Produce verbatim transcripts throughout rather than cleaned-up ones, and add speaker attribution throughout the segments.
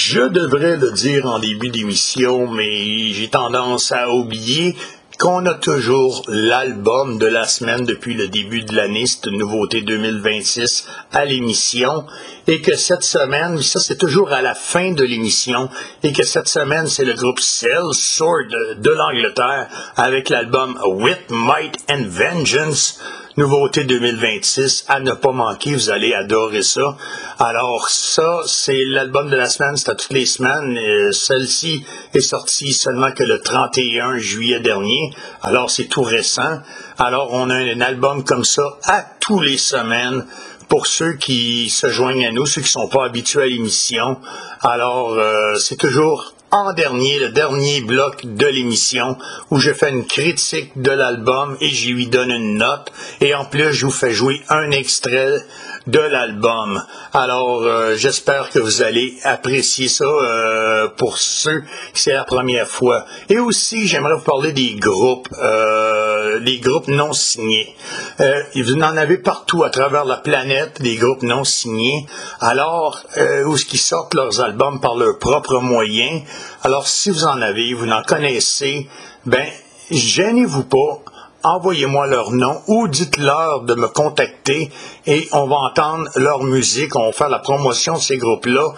Speaker 1: Je devrais le dire en début d'émission, mais j'ai tendance à oublier qu'on a toujours l'album de la semaine depuis le début de l'année, c'est une nouveauté deux mille vingt-six à l'émission, et que cette semaine, ça c'est toujours à la fin de l'émission, et que cette semaine c'est le groupe Sellsword de l'Angleterre avec l'album With Might and Vengeance. Nouveauté deux mille vingt-six, à ne pas manquer, vous allez adorer ça. Alors ça, c'est l'album de la semaine, c'est à toutes les semaines. Euh, celle-ci est sortie seulement que le trente et un juillet dernier, alors c'est tout récent. Alors on a un album comme ça à tous les semaines. Pour ceux qui se joignent à nous, ceux qui ne sont pas habitués à l'émission, alors euh, c'est toujours en dernier, le dernier bloc de l'émission, où je fais une critique de l'album et je lui donne une note. Et en plus, je vous fais jouer un extrait de l'album. Alors, euh, j'espère que vous allez apprécier ça euh, pour ceux qui c'est la première fois. Et aussi, j'aimerais vous parler des groupes, euh, les groupes non signés. Euh, vous en avez partout à travers la planète, des groupes non signés. Alors, euh, où ils sortent leurs albums par leurs propres moyens. Alors, si vous en avez, vous en connaissez, ben, gênez-vous pas. Envoyez-moi leur nom ou dites-leur de me contacter et on va entendre leur musique, on va faire la promotion de ces groupes-là,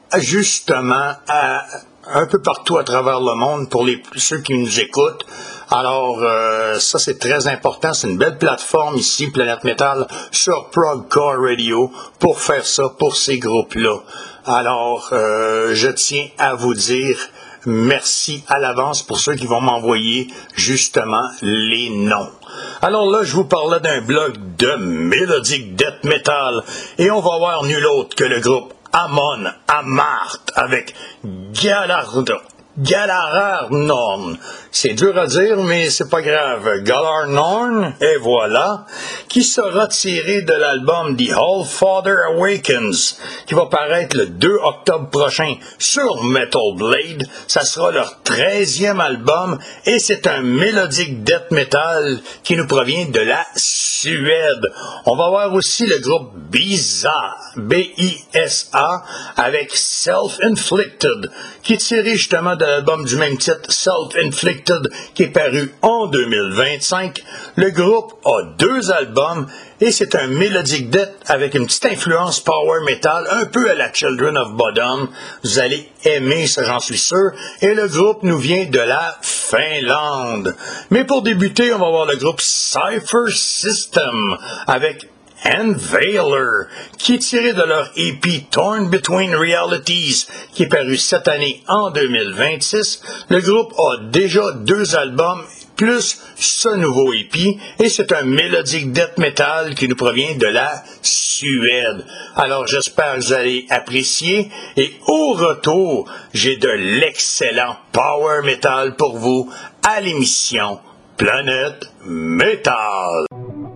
Speaker 1: justement, à, un peu partout à travers le monde pour les, ceux qui nous écoutent. Alors, euh, ça c'est très important, c'est une belle plateforme ici, Planète Metal, sur Progcore Radio, pour faire ça pour ces groupes-là. Alors, euh, je tiens à vous dire merci à l'avance pour ceux qui vont m'envoyer justement les noms. Alors là, je vous parlais d'un blog de Melodic Death Metal et on va voir nul autre que le groupe Amon Amarth avec Galardo. Galarnorn. C'est dur à dire, mais c'est pas grave. Galarnorn, et voilà, qui sera tiré de l'album The Allfather Awakens, qui va paraître le deux octobre prochain sur Metal Blade. Ça sera leur treizième album, et c'est un mélodique death metal qui nous provient de la Suède. On va voir aussi le groupe Bisa, B I S A, avec Self-Inflicted, qui est tiré justement de l'album du même titre, Self-Inflicted, qui est paru en deux mille vingt-cinq. Le groupe a deux albums et c'est un mélodique death avec une petite influence power metal, un peu à la Children of Bodom. Vous allez aimer ça, j'en suis sûr. Et le groupe nous vient de la Finlande. Mais pour débuter, on va voir le groupe Cypher System avec Enveiler, qui est tiré de leur E P Torn Between Realities, qui est paru cette année en deux mille vingt-six. Le groupe a déjà deux albums, plus ce nouveau E P, et c'est un mélodique death metal qui nous provient de la Suède. Alors j'espère que vous allez apprécier, et au retour, j'ai de l'excellent power metal pour vous à l'émission Planète Metal.